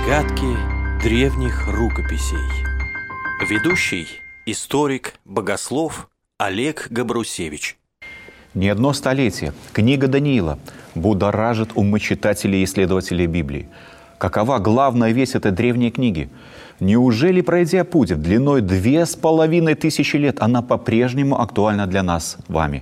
Загадки древних рукописей. Ведущий, историк, богослов Олег Габрусевич. Не одно столетие книга Даниила будоражит умы читателей и исследователей Библии. Какова главная весть этой древней книги? Неужели, пройдя путь длиной 2500 лет, она по-прежнему актуальна для нас, вами?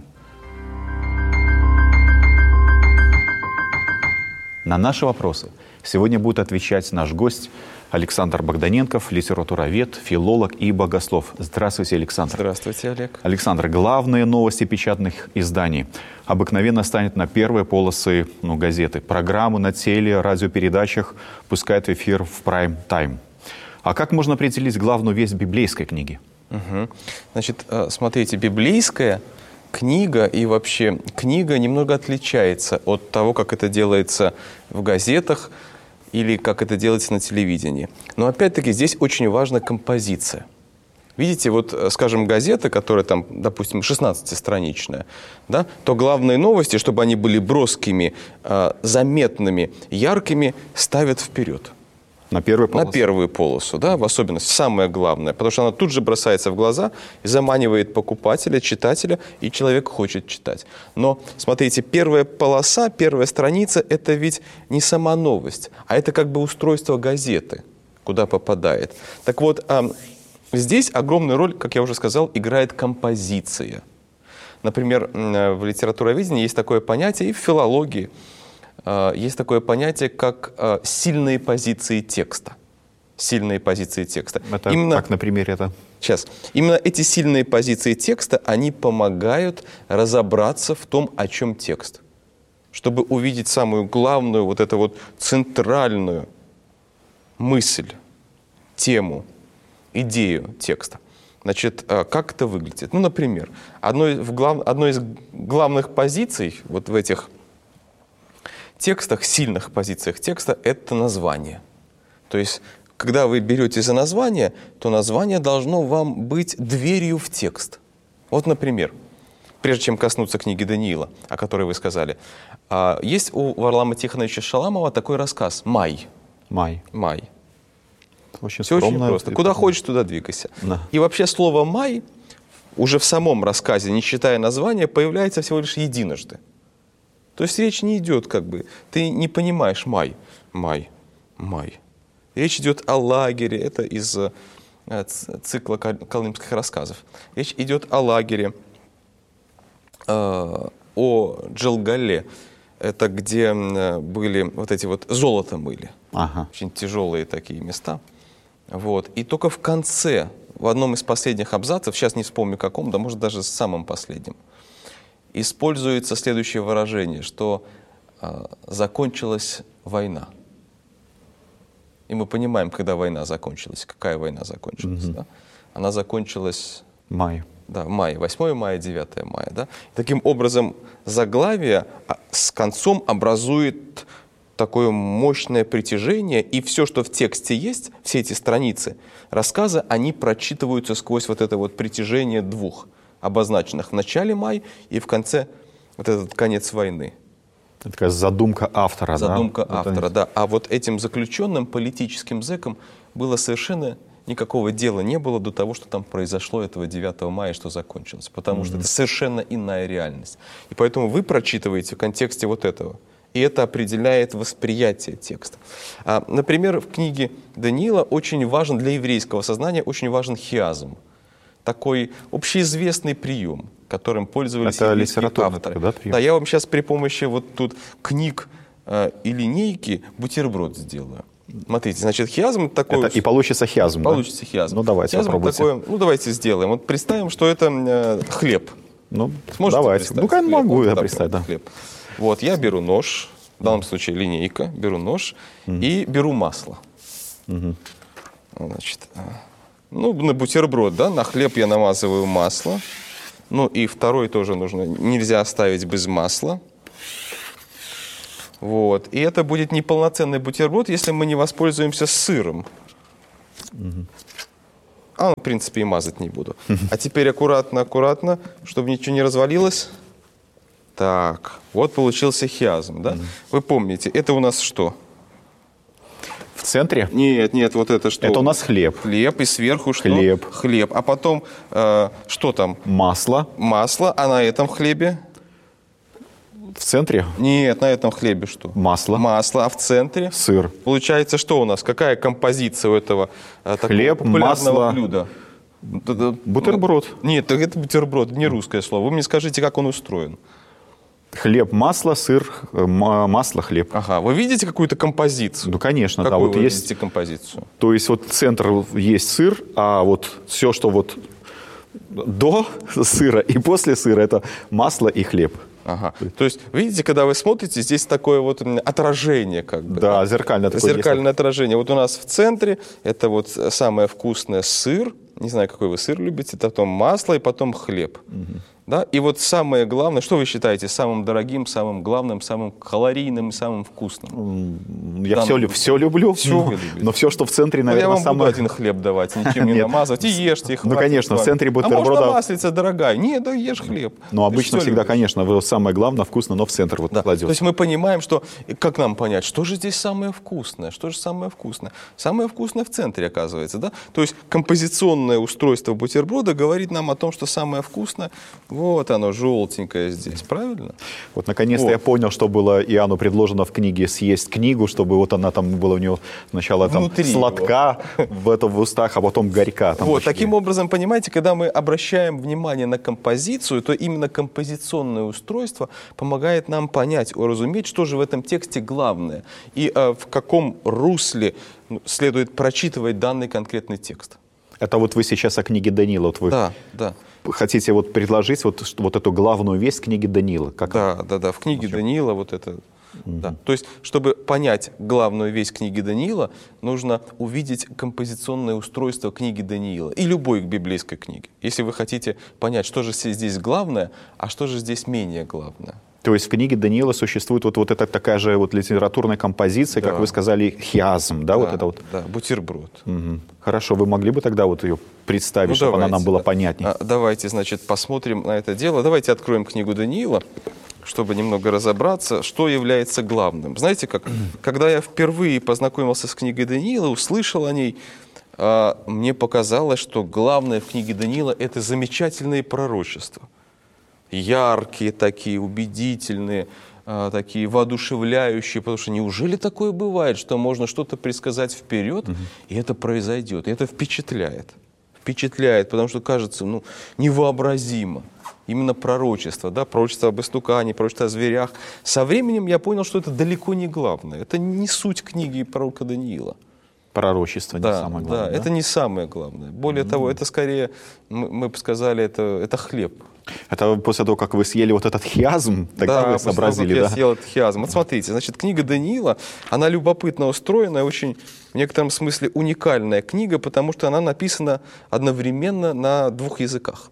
На наши вопросы сегодня будет отвечать наш гость Александр Богданенков, литературовед, филолог и богослов. Здравствуйте, Александр. Здравствуйте, Олег. Александр, главные новости печатных изданий обыкновенно станет на первые полосы газеты. Программу на радиопередачах пускают в эфир в прайм-тайм. А как можно определить главную весть библейской книги? Значит, смотрите, библейская книга и вообще книга немного отличается от того, как это делается в газетах или как это делается на телевидении. Но опять-таки здесь очень важна композиция. Видите, вот, скажем, газета, которая там, допустим, 16-страничная, да, то главные новости, чтобы они были броскими, заметными, яркими, ставят вперед. На первую полосу? На первую полосу, да, в особенности, самое главное, потому что она тут же бросается в глаза, заманивает покупателя, читателя, и человек хочет читать. Но, смотрите, первая полоса, первая страница – это ведь не сама новость, а это как бы устройство газеты, куда попадает. Так вот, здесь огромную роль, как я уже сказал, играет композиция. Например, в литературоведении есть такое понятие, и в филологии есть такое понятие, как сильные позиции текста. Сильные позиции текста. Это как на примере это? Сейчас. Именно эти сильные позиции текста, они помогают разобраться в том, о чем текст. Чтобы увидеть самую главную, вот эту вот центральную мысль, тему, идею текста. Значит, как это выглядит? Ну, например, одной из главных позиций вот в этих текстах, сильных позициях текста, это название. То есть, когда вы берете за название, то название должно вам быть дверью в текст. Вот, например, прежде чем коснуться книги Даниила, о которой вы сказали, есть у Варлама Тихоновича Шаламова такой рассказ «Май». Май. Май. Очень Все очень просто. Куда хочешь, туда двигайся. Да. И вообще слово «май» уже в самом рассказе, не считая названия, появляется всего лишь единожды. То есть речь не идет как бы, ты не понимаешь май. Речь идет о лагере, это из цикла колымских рассказов. Речь идет о лагере, о Джилгале, это где были вот эти вот, золото мыли, очень тяжелые такие места. Вот. И только в конце, в одном из последних абзацев, сейчас не вспомню каком, да может даже самым последним, используется следующее выражение, что закончилась война. И мы понимаем, когда война закончилась, какая война закончилась. Да? Она закончилась в мае. Да, в мае, 8 мая, 9 мая. Да? Таким образом, заглавие с концом образует такое мощное притяжение, и все, что в тексте есть, все эти страницы рассказа, они прочитываются сквозь вот это вот притяжение двух обозначенных в начале мая и в конце вот этот конец войны. Это такая задумка автора. Задумка автора, да. А вот этим заключенным политическим зэкам было совершенно никакого дела не было до того, что там произошло этого 9 мая, что закончилось. Потому что это совершенно иная реальность. И поэтому вы прочитываете в контексте вот этого. И это определяет восприятие текста. Например, в книге Даниила очень важен для еврейского сознания, очень важен хиазм. Такой общеизвестный прием, которым пользовались еврейские авторы. Да, я вам сейчас при помощи вот тут книг и линейки бутерброд сделаю. Смотрите, значит, хиазм такой... Это и получится хиазм, получится хиазм. Ну, давайте попробуйте. Такое, давайте сделаем. Вот представим, что это хлеб. Ну, сможете давайте. Ну, как могу я представить, да. Хлеб. Вот, я беру нож, в данном случае линейка, беру нож и беру масло. Значит... Ну, на бутерброд, да, на хлеб я намазываю масло. Ну, и второй тоже нужно, нельзя оставить без масла. Вот. И это будет неполноценный бутерброд, если мы не воспользуемся сыром. В принципе, и мазать не буду. А теперь аккуратно, чтобы ничего не развалилось. Так, вот получился хиазм, да? Вы помните, это у нас что? центре? Нет, вот это что? Это у нас хлеб. Хлеб, и сверху что? Хлеб. А потом, что там? Масло. Масло, а на этом хлебе? В центре? Нет, на этом хлебе что? Масло. Масло, а в центре? Сыр. Получается, что у нас? Какая композиция у этого хлеб, такого популярного масло, блюда? бутерброд. Нет, это бутерброд, не русское слово. Вы мне скажите, как он устроен. Хлеб, масло, сыр, масло, хлеб. Ага, вы видите какую-то композицию? Ну, конечно, Какую да. Вот вы есть видите композицию? То есть вот центр есть сыр, а вот все, что вот до сыра и после сыра, это масло и хлеб. Ага. То есть, видите, когда вы смотрите, здесь такое вот отражение как бы. Да, зеркальное такое. Зеркальное отражение. Вот у нас в центре это вот самое вкусное сыр. Не знаю, какой вы сыр любите. Потом масло и потом хлеб. Угу. Да? И вот самое главное, что вы считаете самым дорогим, самым главным, самым калорийным и самым вкусным? Я все люблю, но все, что в центре, наверное, я вам самое... буду один хлеб давать, ничем не намазывать, и ешьте их. Ну, конечно, в центре бутерброда... А можно маслица, дорогая? Нет, да ешь хлеб. Ну, обычно всегда, конечно, самое главное вкусно, но в центр вот кладется. То есть мы понимаем, что... Как нам понять, что же здесь самое вкусное? Что же самое вкусное? Самое вкусное в центре, оказывается, да? То есть композиционное устройство бутерброда говорит нам о том, что самое вкусное... Вот оно, желтенькое здесь, правильно? Вот, наконец-то я понял, что было Иоанну предложено в книге «Съесть книгу», чтобы вот она там была у него сначала там сладка в устах, а потом горька. Вот, таким образом, понимаете, когда мы обращаем внимание на композицию, то именно композиционное устройство помогает нам понять, уразуметь, что же в этом тексте главное и в каком русле следует прочитывать данный конкретный текст. Это вот вы сейчас о книге Даниила. Вот вы да. Хотите вот предложить вот эту главную весть книги Даниила? Да, в книге Даниила вот это. Да. То есть, чтобы понять главную весть книги Даниила, нужно увидеть композиционное устройство книги Даниила и любой библейской книги. Если вы хотите понять, что же здесь главное, а что же здесь менее главное. То есть в книге Даниила существует вот эта такая же вот литературная композиция, как вы сказали, хиазм, да, вот это вот? Да, бутерброд. Угу. Хорошо, вы могли бы тогда вот ее представить, чтобы она нам была понятнее? Давайте, значит, посмотрим на это дело. Давайте откроем книгу Даниила, чтобы немного разобраться, что является главным. Знаете, когда я впервые познакомился с книгой Даниила, услышал о ней, мне показалось, что главное в книге Даниила – это замечательные пророчества. Яркие такие, убедительные, такие воодушевляющие, потому что неужели такое бывает, что можно что-то предсказать вперед, и это произойдет, и это впечатляет. Впечатляет, потому что кажется, невообразимо. Именно пророчество, да, пророчество об истукане, пророчество о зверях. Со временем я понял, что это далеко не главное, это не суть книги пророка Даниила. Пророчество не самое главное. Да, это не самое главное. Более того, это скорее, мы бы сказали, это хлеб. Это после того, как вы съели вот этот хиазм, тогда вы сообразили, да? Я съел этот хиазм. Вот смотрите, значит, книга Даниила, она любопытно устроена, очень, в некотором смысле, уникальная книга, потому что она написана одновременно на 2 языках.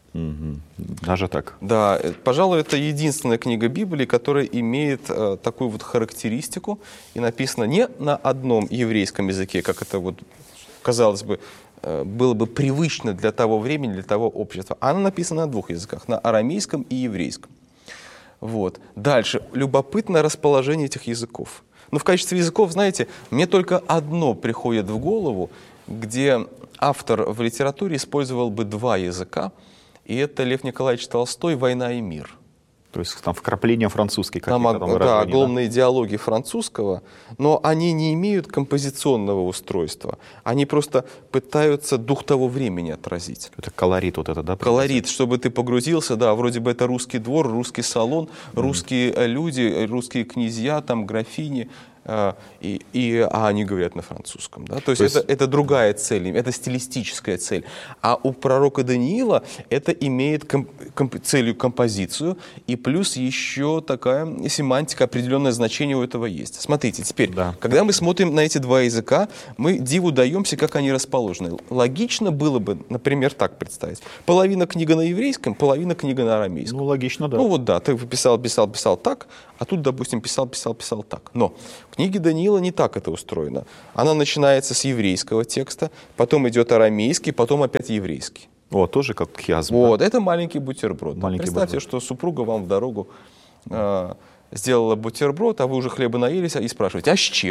Даже так? Да, пожалуй, это единственная книга Библии, которая имеет такую вот характеристику и написана не на одном еврейском языке, как это вот, казалось бы, было бы привычно для того времени, для того общества. Она написана на 2 языках, на арамейском и еврейском. Вот. Дальше. Любопытное расположение этих языков. Но в качестве языков, знаете, мне только одно приходит в голову, где автор в литературе использовал бы 2 языка, и это Лев Николаевич Толстой «Война и мир». То есть там вкрапления французские какие-то там Да, выражения, огломные диалоги французского, но они не имеют композиционного устройства. Они просто пытаются дух того времени отразить. Это колорит вот это, да? Колорит, чтобы ты погрузился, да, вроде бы это русский двор, русский салон, русские люди, русские князья, там, графини, а они говорят на французском. Да? То есть это другая цель, это стилистическая цель. А у пророка Даниила это имеет целью композицию, и плюс еще такая семантика, определенное значение у этого есть. Смотрите, теперь, когда мы смотрим на эти 2 языка, мы диву даемся, как они расположены. Логично было бы, например, так представить. Половина книга на еврейском, половина книга на арамейском. Ну, логично, да. Ну вот да, ты писал так, а тут, допустим, писал так. Но в книге Даниила не так это устроено. Она начинается с еврейского текста, потом идет арамейский, потом опять еврейский. О, тоже как хиазм. Вот, да? Это маленький бутерброд. Представьте, бутерброд. что супруга вам в дорогу сделала бутерброд, а вы уже хлеба наелись, и спрашиваете, а с чем?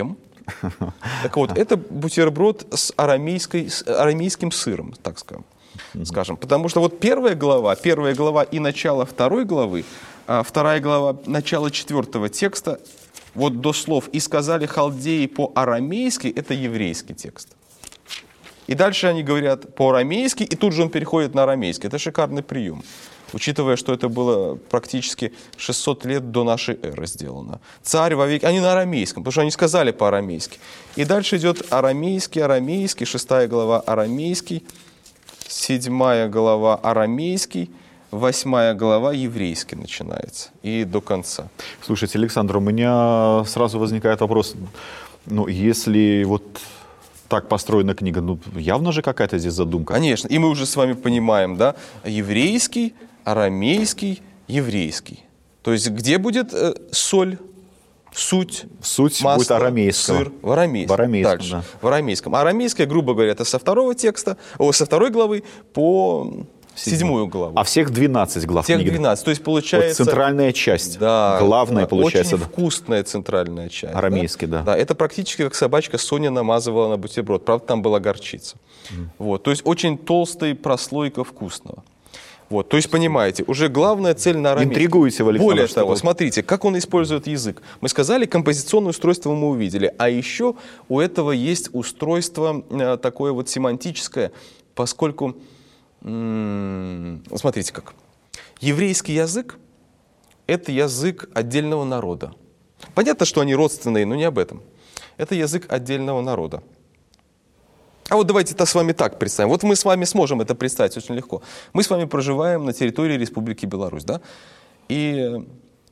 Так вот, это бутерброд с арамейским сыром, так скажем. Потому что вот первая глава и начало второй главы, вторая глава, начало 4 текста, вот до слов «и сказали халдеи по-арамейски» — это еврейский текст. И дальше они говорят по-арамейски, и тут же он переходит на арамейский. Это шикарный прием, учитывая, что это было практически 600 лет до нашей эры сделано. Царь вовеки... Они на арамейском, потому что они сказали по-арамейски. И дальше идет арамейский, 6 глава арамейский, 7 глава арамейский, 8 глава еврейский начинается. И до конца. Слушайте, Александр, у меня сразу возникает вопрос. Ну, если вот так построена книга, ну, явно же какая-то здесь задумка. Конечно. И мы уже с вами понимаем, да, еврейский, арамейский, еврейский. То есть где будет соль, суть масло, будет арамейского. Сыр? В арамейском. В арамейском, Дальше. да. В арамейском. Арамейское, грубо говоря, это со 2 главы по 7 главу. А всех 12 глав Всех книги. 12. То есть получается... Вот центральная часть. Да, главная, да, получается. Очень вкусная центральная часть. Арамейский, да. Да, это практически как собачка Соня намазывала на бутерброд. Правда, там была горчица. Вот, то есть очень толстая прослойка вкусного. Вот, то есть, понимаете, уже главная цель на арамейском. Интригуете, Александр. Более того, смотрите, как он использует язык. Мы сказали, композиционное устройство мы увидели. А еще у этого есть устройство такое вот семантическое, поскольку... Смотрите как. Еврейский язык — это язык отдельного народа. Понятно, что они родственные, но не об этом. Это язык отдельного народа. А вот давайте это с вами так представим. Вот мы с вами сможем это представить очень легко. Мы с вами проживаем на территории Республики Беларусь, да? И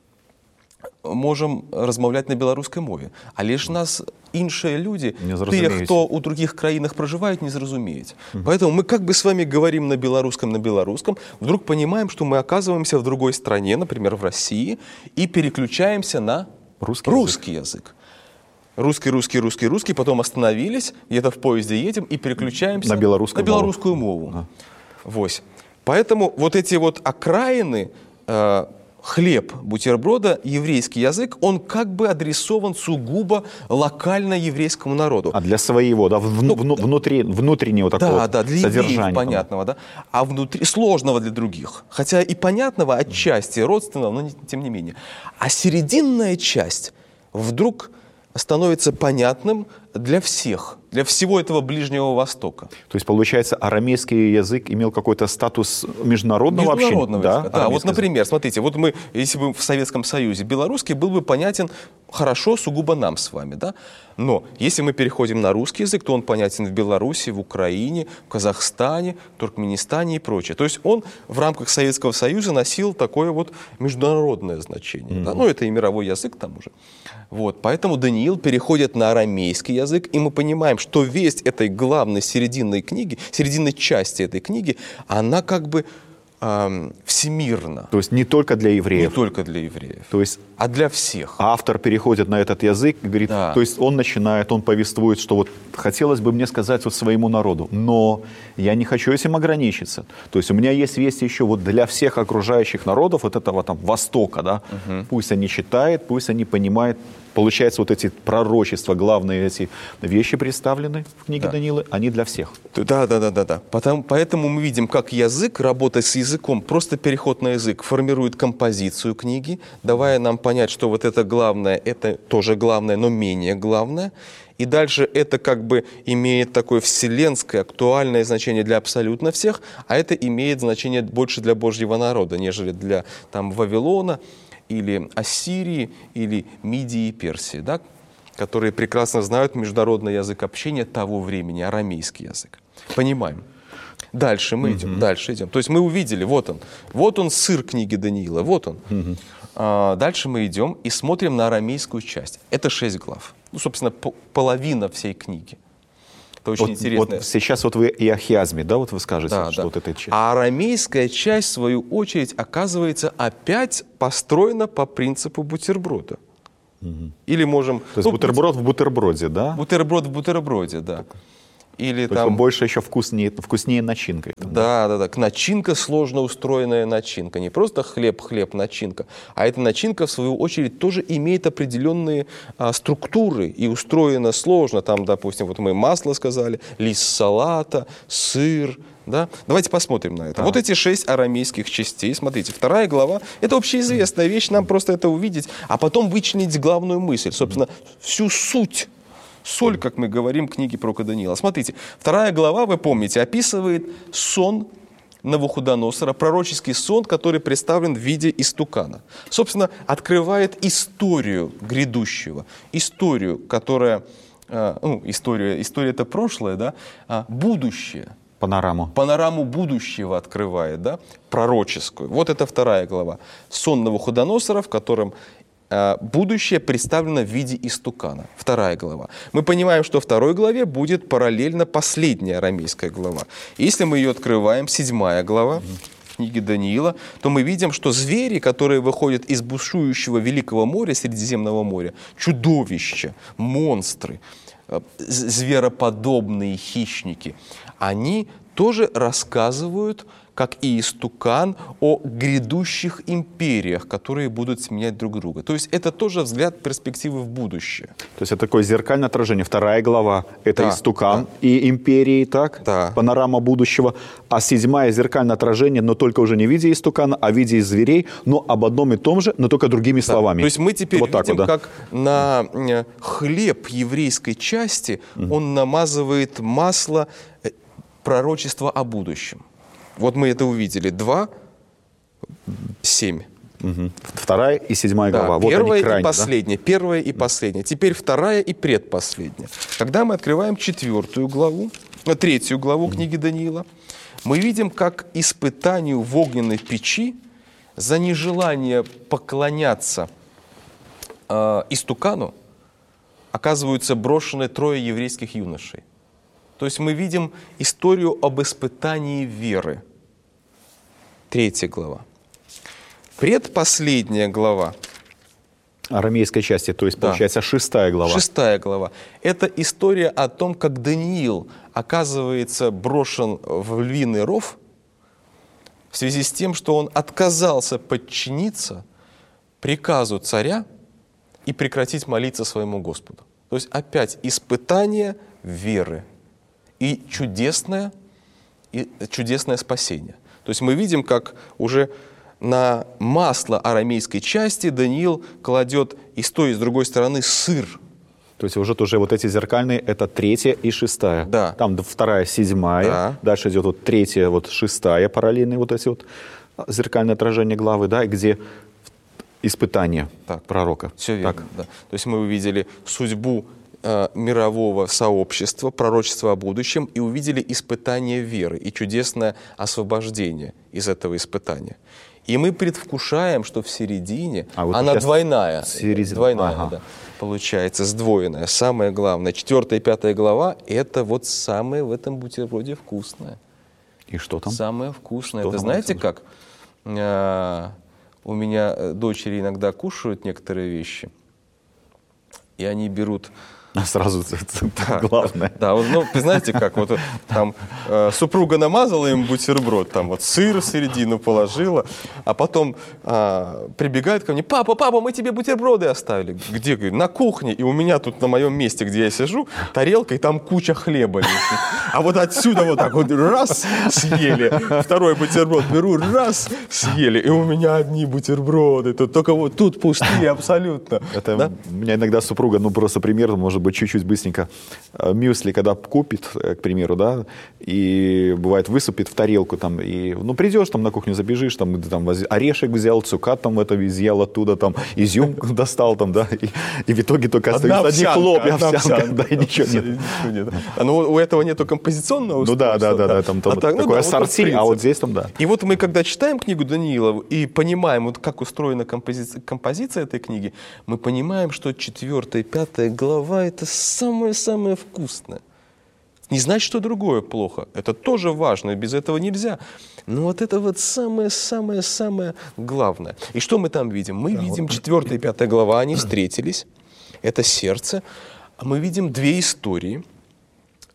можем размовлять на беларускай мове. Але ж нас іншыя люди, те, кто у других краинах проживают, не зразумеют. Поэтому мы как бы с вами говорим на белорусском, вдруг понимаем, что мы оказываемся в другой стране, например, в России, и переключаемся на русский язык. Русский, потом остановились, где-то в поезде едем и переключаемся на белорусскую мову. Да. Вот. Поэтому вот эти вот окраины, хлеб бутерброда, еврейский язык, он как бы адресован сугубо локально еврейскому народу. А для своего, да, внутреннего такого для содержания. Евреев понятного, да, а внутри сложного для других. Хотя и понятного отчасти, родственного, но тем не менее. А серединная часть вдруг становится понятным для всех, для всего этого Ближнего Востока. То есть, получается, арамейский язык имел какой-то статус международного общения? Да, вот, например, смотрите, вот мы, если бы в Советском Союзе, белорусский был бы понятен хорошо сугубо нам с вами, да? Но если мы переходим на русский язык, то он понятен в Беларуси, в Украине, в Казахстане, Туркменистане и прочее. То есть он в рамках Советского Союза носил такое вот международное значение. Да? Ну, это и мировой язык к тому же. Вот, поэтому Даниил переходит на арамейский язык, и мы понимаем, что весть этой главной серединной книги, серединной части этой книги, она как бы всемирна. То есть не только для евреев. Не только для евреев, то есть а для всех. Автор переходит на этот язык и говорит, да. То есть он повествует, что вот хотелось бы мне сказать вот своему народу, но я не хочу этим ограничиться. То есть у меня есть весть еще вот для всех окружающих народов вот этого там Востока, да. Пусть они читают, пусть они понимают. Получается, вот эти пророчества, главные эти вещи представлены в книге Даниила, они для всех. Да. Поэтому мы видим, как язык, работа с языком, просто переход на язык формирует композицию книги, давая нам понять, что вот это главное, это тоже главное, но менее главное. И дальше это как бы имеет такое вселенское, актуальное значение для абсолютно всех, а это имеет значение больше для Божьего народа, нежели для там, Вавилона, или Ассирии, или Мидии и Персии, да, которые прекрасно знают международный язык общения того времени, арамейский язык. Понимаем. Дальше мы идем, дальше идем. То есть мы увидели, вот он сыр книги Даниила, вот он. Дальше мы идем и смотрим на арамейскую часть. Это 6 глав. Ну, собственно, половина всей книги. Это очень интересно. Вот сейчас вот вы и о хиазме, да, вот вы скажете, что вот эта часть. А арамейская часть, в свою очередь, оказывается опять построена по принципу бутерброда. Или можем... То есть бутерброд в бутерброде, да? Бутерброд в бутерброде, да. или То там... есть больше еще вкуснее начинкой. Да. Начинка, сложно устроенная начинка. Не просто хлеб, начинка. А эта начинка, в свою очередь, тоже имеет определенные структуры и устроена сложно. Там, допустим, вот мы масло сказали, лист салата, сыр. Да? Давайте посмотрим на это. Да. Вот эти 6 арамейских частей. Смотрите, 2 глава. Это общеизвестная вещь, нам просто это увидеть, а потом вычленить главную мысль, собственно, всю суть. Соль, как мы говорим в книге пророка Даниила. Смотрите, 2 глава, вы помните, описывает сон Навуходоносора, пророческий сон, который представлен в виде истукана. Собственно, открывает историю грядущего, историю, которая, история это прошлое, да, будущее. Панораму будущего открывает, да, пророческую. Вот это 2 глава. Сон Навуходоносора, в котором будущее представлено в виде истукана. 2 глава. Мы понимаем, что в 2 главе будет параллельно последняя арамейская глава. Если мы ее открываем, 7 глава книги Даниила, то мы видим, что звери, которые выходят из бушующего Великого моря, Средиземного моря, чудовища, монстры, звероподобные хищники, они тоже рассказывают, как и истукан, о грядущих империях, которые будут сменять друг друга. То есть это тоже взгляд перспективы в будущее. То есть это такое зеркальное отражение. 2 глава – это истукан и империи, так? Да. Панорама будущего. А 7 зеркальное отражение, но только уже не в виде истукана, а в виде зверей, но об одном и том же, но только другими словами. То есть мы теперь вот видим, вот, да? как на хлеб еврейской части он намазывает масло пророчества о будущем. Вот мы это увидели. 2, 7. 2 и 7 глава. Да, вот первая они крайне, и последняя. Да? Первая и последняя. Теперь 2 и предпоследняя. Когда мы открываем 4 главу, 3 главу книги Даниила, мы видим, как испытанию в огненной печи за нежелание поклоняться истукану оказываются брошены 3 еврейских юношей. То есть мы видим историю об испытании веры. 3 глава. Предпоследняя глава. Арамейской части, то есть, получается, 6 глава. 6 глава. Это история о том, как Даниил оказывается брошен в львиный ров в связи с тем, что он отказался подчиниться приказу царя и прекратить молиться своему Господу. То есть опять испытание веры. И чудесное спасение. То есть мы видим, как уже на масло арамейской части Даниил кладет и с той, и с другой стороны сыр. То есть уже тоже вот эти зеркальные, это 3 и 6. Да. Там 2, 7, да. Дальше идет вот 3, вот 6 параллельные вот эти вот зеркальные отражения главы, да, где испытание пророка. Все верно, да. То есть мы увидели судьбу мирового сообщества, пророчество о будущем, и увидели испытание веры и чудесное освобождение из этого испытания. И мы предвкушаем, что в середине, она двойная, да, получается, сдвоенная. Самое главное, 4 и 5 глава, это вот самое в этом бутерброде вкусное. И что там? Самое вкусное. Что это там знаете как? У меня дочери иногда кушают некоторые вещи, и они берут... Сразу главное. Да, ну, знаете как, вот там супруга намазала им бутерброд, там вот сыр в середину положила, а потом прибегают ко мне: папа, мы тебе бутерброды оставили. Где? Говорю, на кухне, и у меня тут на моем месте, где я сижу, тарелка, и там куча хлеба лежит. А вот отсюда вот так вот раз съели, 2 бутерброд беру, раз съели, и у меня одни бутерброды, только вот тут пустые абсолютно. Это у меня иногда супруга, просто пример, может быть, чуть-чуть быстренько, мюсли, когда купит, к примеру, да, и бывает высыпет в тарелку, там, и, придешь, там, на кухню забежишь, там, орешек взял, цукат там это изъял оттуда, там, изюм достал, там, да, и в итоге только остаются одни хлопья, овсянка, да, и ничего нет. Но у этого нету композиционного устройства. Да, там такой ассорти, а вот здесь там, да. И вот мы, когда читаем книгу Даниила и понимаем, вот как устроена композиция этой книги, мы понимаем, что 4 и 5 глава — это самое-самое вкусное. Не значит, что другое плохо. Это тоже важно, без этого нельзя. Но вот это вот самое-самое-самое главное. И что мы там видим? Мы видим 4 и 5 глава, они встретились. Это сердце. А мы видим 2 истории.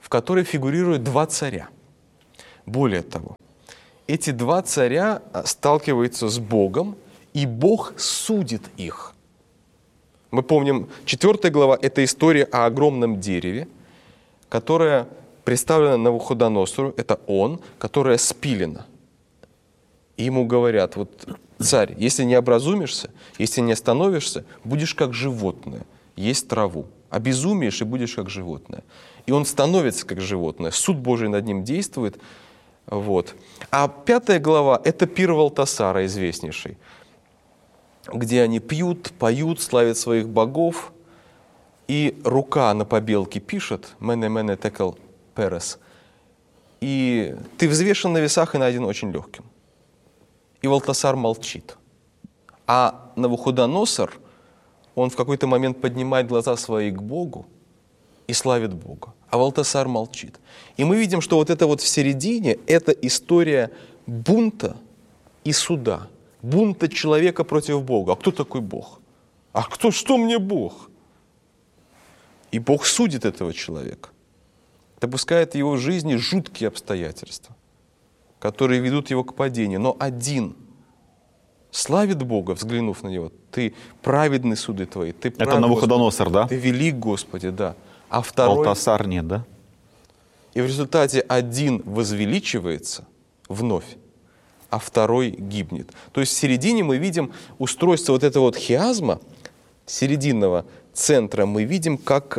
в которой фигурируют два царя. Более того, эти два царя сталкиваются с Богом, и Бог судит их. Мы помним, 4 глава – это история о огромном дереве, которое представлено Навуходоносору, это он, которое спилено. И ему говорят, вот, царь, если не образумишься, если не остановишься, будешь как животное, есть траву. Обезумеешь и будешь как животное. И он становится как животное. Суд Божий над ним действует. Вот. А 5 глава – это пир Валтасара, известнейший, где они пьют, поют, славят своих богов. И рука на побелке пишет «Мене текел перес». И ты взвешен на весах и найден очень легким. И Валтасар молчит. А Навуходоносор, он в какой-то момент поднимает глаза свои к Богу и славит Бога. А Валтасар молчит. И мы видим, что вот это вот в середине – это история бунта и суда. Бунта человека против Бога. А кто такой Бог? А что мне Бог? И Бог судит этого человека. Допускает в его жизни жуткие обстоятельства, которые ведут его к падению. Но один славит Бога, взглянув на него. Ты праведны суды твои. Ты Это Навуходоносор, да? Ты велик, Господи, да. А второй... Валтасар нет, да? И в результате один возвеличивается вновь, а второй гибнет. То есть в середине мы видим устройство вот этого вот хиазма, серединного центра, мы видим как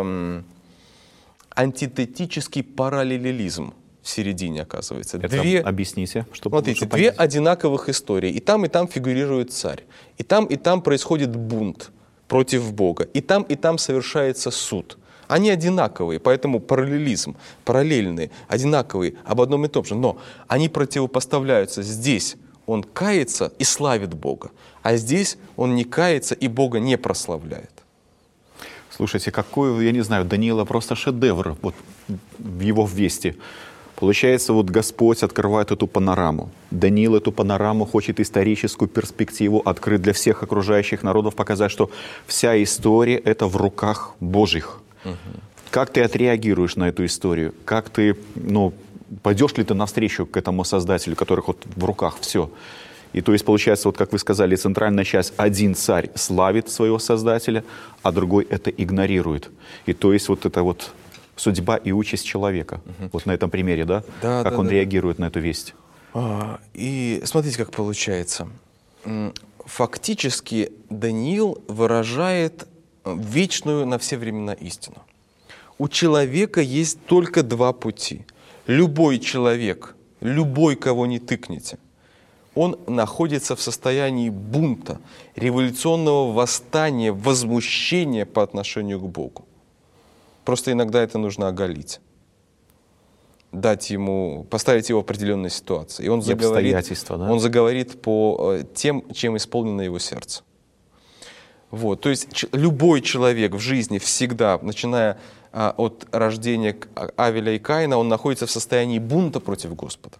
антитетический параллелизм в середине, оказывается. Это объясните, чтобы смотрите, две одинаковых истории. И там фигурирует царь. И там происходит бунт против Бога. И там совершается суд. Они одинаковые, поэтому параллелизм, параллельные, одинаковые, об одном и том же. Но они противопоставляются. Здесь он кается и славит Бога, а здесь он не кается и Бога не прославляет. Слушайте, какой, я не знаю, Даниила просто шедевр вот, в его вести. Получается, вот Господь открывает эту панораму. Даниил эту панораму хочет историческую перспективу открыть для всех окружающих народов, показать, что вся история — это в руках Божьих. Как ты отреагируешь на эту историю? Как ты, пойдешь ли ты навстречу к этому Создателю, которых вот в руках все? И то есть получается, вот как вы сказали, центральная часть, один царь славит своего Создателя, а другой это игнорирует. И то есть вот это вот судьба и участь человека. Вот на этом примере, да? Как он реагирует на эту весть. И смотрите, как получается. Фактически Даниил выражает вечную на все времена истину. У человека есть только два пути. Любой человек, любой, кого не тыкнете, он находится в состоянии бунта, революционного восстания, возмущения по отношению к Богу. Просто иногда это нужно оголить, поставить его в определенной ситуации. И он заговорит по тем, чем исполнено его сердце. Вот, то есть любой человек в жизни всегда, начиная от рождения Авеля и Каина, он находится в состоянии бунта против Господа.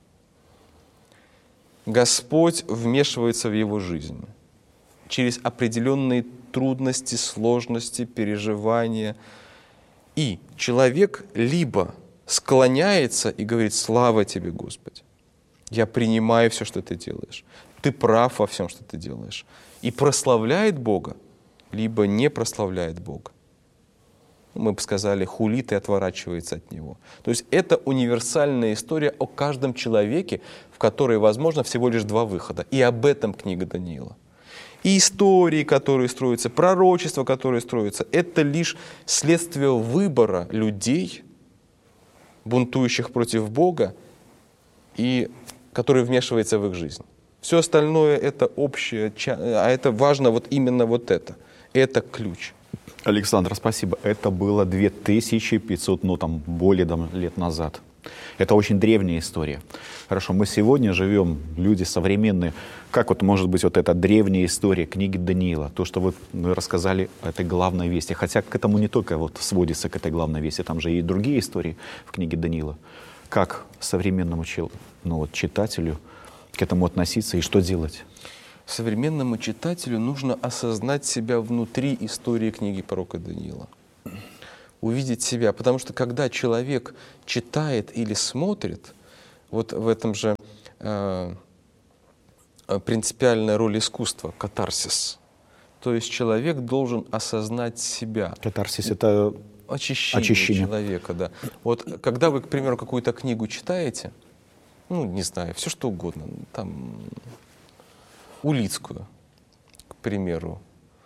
Господь вмешивается в его жизнь через определенные трудности, сложности, переживания. И человек либо склоняется и говорит: «Слава тебе, Господи! Я принимаю все, что ты делаешь. Ты прав во всем, что ты делаешь». И прославляет Бога, либо не прославляет Бога. Мы бы сказали, хулит и отворачивается от Него. То есть это универсальная история о каждом человеке, в которой возможно всего лишь два выхода. И об этом книга Даниила. И истории, которые строятся, пророчества, которые строятся, это лишь следствие выбора людей, бунтующих против Бога, и который вмешивается в их жизнь. Все остальное это общее, а это важно вот именно вот это. Это ключ. Александр, спасибо. Это было 2500, более лет назад. Это очень древняя история. Хорошо, мы сегодня живем, люди современные. Как вот может быть вот эта древняя история книги Даниила? То, что вы рассказали, это главная весть. Хотя к этому не только вот сводится к этой главной вести, там же и другие истории в книге Даниила. Как современному читателю к этому относиться и что делать? Современному читателю нужно осознать себя внутри истории книги пророка Даниила. увидеть себя. Потому что когда человек читает или смотрит, вот в этом же принципиальная роль искусства — катарсис. То есть человек должен осознать себя. Катарсис — это очищение человека, да. Вот когда вы, к примеру, какую-то книгу читаете, ну, не знаю, все что угодно, там, Улицкую, к примеру,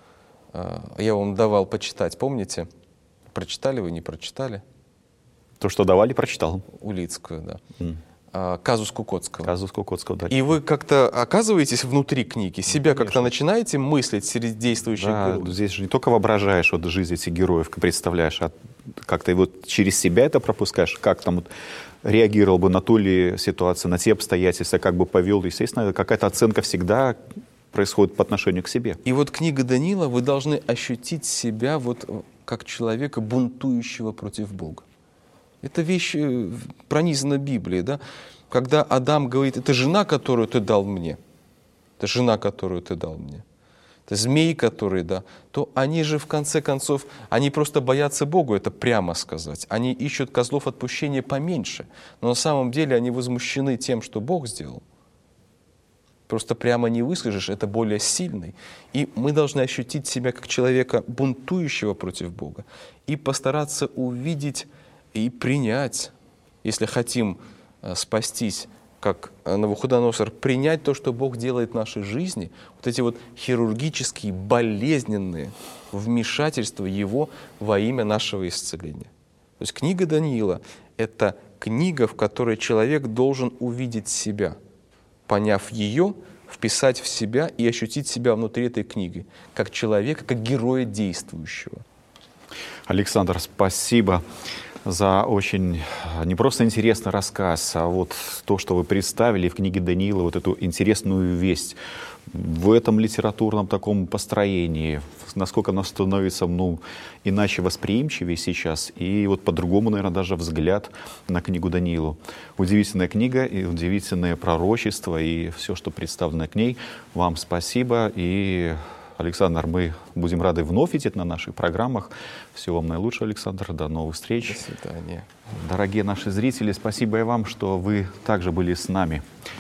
я вам давал почитать, помните? Прочитали вы, не прочитали? То, что давали, прочитал. Улицкую, да. Казус Кукоцкого. Казус Кукоцкого, да. И вы как-то оказываетесь внутри книги, себя как-то начинаете мыслить среди действующих героев? Да, здесь же не только воображаешь вот жизнь этих героев, представляешь, а как ты вот через себя это пропускаешь, как там вот реагировал бы на ту ли ситуацию, на те обстоятельства, как бы повел. Естественно, какая-то оценка всегда происходит по отношению к себе. И вот книга Даниила, вы должны ощутить себя вот как человека, бунтующего против Бога. Эта вещь пронизана Библией, да? Когда Адам говорит: это жена, которую ты дал мне, это жена, которую ты дал мне, это змей, который, да, то они же в конце концов, они просто боятся Богу, это прямо сказать. Они ищут козлов отпущения поменьше, но на самом деле они возмущены тем, что Бог сделал. Просто прямо не выскажешь, это более сильный. И мы должны ощутить себя как человека, бунтующего против Бога, и постараться увидеть и принять, если хотим спастись, как Навуходоносор, принять то, что Бог делает в нашей жизни, вот эти вот хирургические, болезненные вмешательства Его во имя нашего исцеления. То есть книга Даниила — это книга, в которой человек должен увидеть себя, поняв ее, вписать в себя и ощутить себя внутри этой книги, как человека, как героя действующего. Александр, спасибо за очень не просто интересный рассказ, а вот то, что вы представили в книге Даниила, вот эту интересную весть в этом литературном таком построении, насколько оно становится, иначе восприимчивее сейчас, и вот по-другому, наверное, даже взгляд на книгу Даниилу. Удивительная книга и удивительное пророчество, и все, что представлено к ней. Вам спасибо, и Александр, мы будем рады вновь видеть на наших программах. Всего вам наилучшего, Александр. До новых встреч. До свидания. Дорогие наши зрители, спасибо и вам, что вы также были с нами.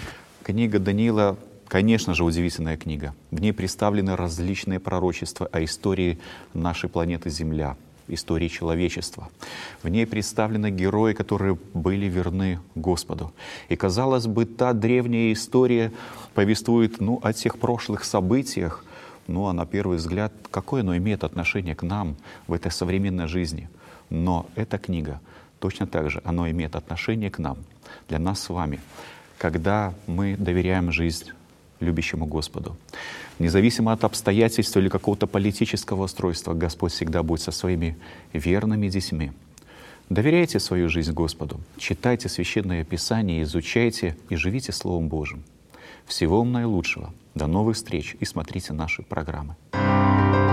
Книга Даниила, конечно же, удивительная книга. В ней представлены различные пророчества о истории нашей планеты Земля, истории человечества. В ней представлены герои, которые были верны Господу. И, казалось бы, та древняя история повествует о тех прошлых событиях, а на первый взгляд, какое оно имеет отношение к нам в этой современной жизни? Но эта книга точно так же, оно имеет отношение к нам, для нас с вами, когда мы доверяем жизнь любящему Господу. Независимо от обстоятельств или какого-то политического устройства, Господь всегда будет со своими верными детьми. Доверяйте свою жизнь Господу, читайте Священное Писание, изучайте и живите Словом Божьим. Всего вам наилучшего. До новых встреч и смотрите наши программы.